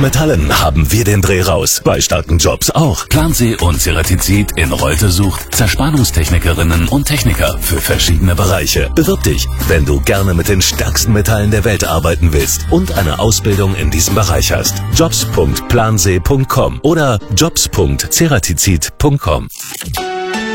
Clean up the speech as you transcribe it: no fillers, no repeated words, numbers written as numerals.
starken Metallen haben wir den Dreh raus. Bei starken Jobs auch. Plansee und Ceratizid in Reute sucht Zerspannungstechnikerinnen und Techniker für verschiedene Bereiche. Bewirb dich, wenn du gerne mit den stärksten Metallen der Welt arbeiten willst und eine Ausbildung in diesem Bereich hast. Jobs.plansee.com oder jobs.ceratizid.com.